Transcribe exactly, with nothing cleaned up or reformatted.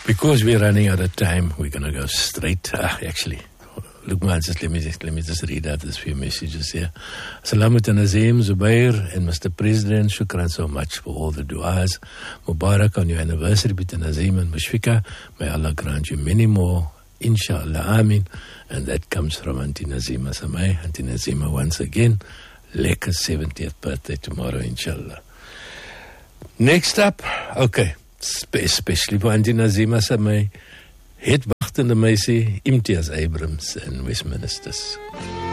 Because we're running out of time, we're going to go straight. Ah, actually, look, man, just let me just, let me just read out this few messages here. Assalamu alaikum, Nazim, Zubair, and Mister President. Shukran so much for all the du'as. Mubarak on your anniversary with Nazim and Mushfika. May Allah grant you many more. Inshallah, Amin. And that comes from Auntie Nazima Samay. Auntie Nazima, once again, lekker seventieth birthday tomorrow, inshallah. Next up, okay, especially for Auntie Nazima Samay, het wachtende meisie, Imtiaz Abrams in Westministers.